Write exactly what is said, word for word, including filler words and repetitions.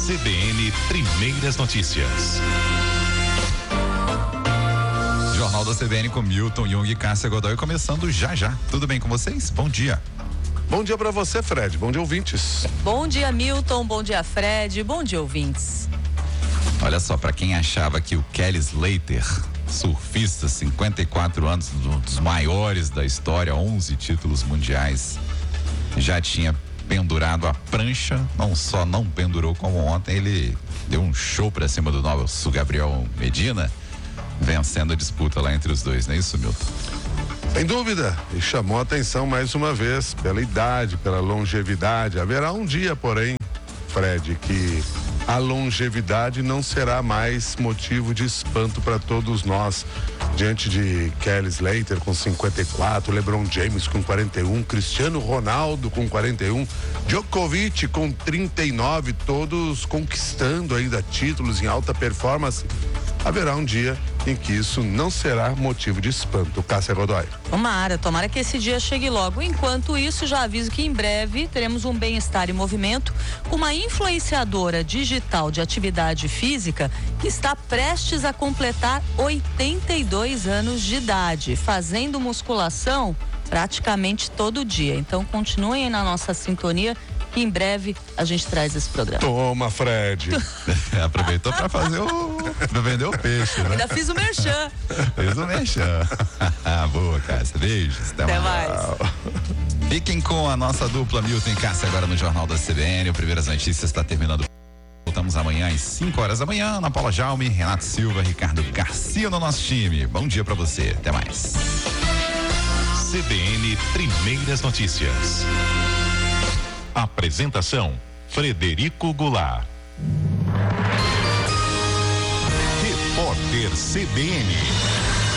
C B N Primeiras Notícias. Jornal da C B N com Milton Jung e Cássia Godoy começando já já. Tudo bem com vocês? Bom dia. Bom dia pra você, Fred. Bom dia, ouvintes. Bom dia, Milton. Bom dia, Fred. Bom dia, ouvintes. Olha só, pra quem achava que o Kelly Slater, surfista, cinquenta e quatro anos, um dos maiores da história, onze títulos mundiais, já tinha pendurado a prancha, não só não pendurou como ontem, ele deu um show pra cima do nosso Gabriel Medina, vencendo a disputa lá entre os dois, não é isso, Milton? Sem dúvida, e chamou a atenção mais uma vez pela idade, pela longevidade. Haverá um dia, porém, Fred, que a longevidade não será mais motivo de espanto para todos nós. Diante de Kelly Slater com cinquenta e quatro, LeBron James com quarenta e um, Cristiano Ronaldo com quarenta e um, Djokovic com trinta e nove, todos conquistando ainda títulos em alta performance. Haverá um dia em que isso não será motivo de espanto. Cássia Godoy. Tomara, tomara que esse dia chegue logo. Enquanto isso, já aviso que em breve teremos um bem-estar em movimento com uma influenciadora digital de atividade física que está prestes a completar oitenta e dois anos de idade, fazendo musculação praticamente todo dia. Então continuem aí na nossa sintonia, que em breve a gente traz esse programa. Toma, Fred. Aproveitou para fazer o... pra vender o peixe, né? Ainda fiz o merchan. Fez o merchan. Boa, Cássia. Beijos. Até, Até mais. mais. Fiquem com a nossa dupla Milton e Cássia agora no Jornal da C B N. O Primeiras Notícias está terminando. Voltamos amanhã às cinco horas da manhã. Ana Paula Jaume, Renato Silva, Ricardo Garcia no nosso time. Bom dia para você. Até mais. C B N Primeiras Notícias. Apresentação: Frederico Goulart. Repórter C B N.